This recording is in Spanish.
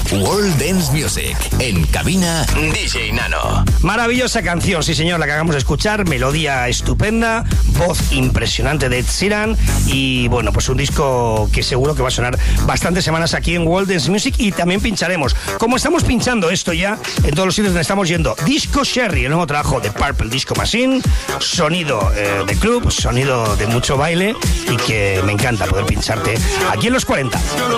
World Dance Music. En cabina, DJ Nano. Maravillosa canción, sí señor, la que acabamos de escuchar. Melodía estupenda, voz impresionante de Ed Sheeran. Y bueno, pues un disco que seguro que va a sonar bastantes semanas aquí en World Dance Music. Y también pincharemos, como estamos pinchando esto ya en todos los sitios donde estamos yendo, Disco Sherry, el nuevo trabajo de Purple Disco Machine. Sonido de club, sonido de mucho baile. Y que me encanta poder pincharte aquí en los 40.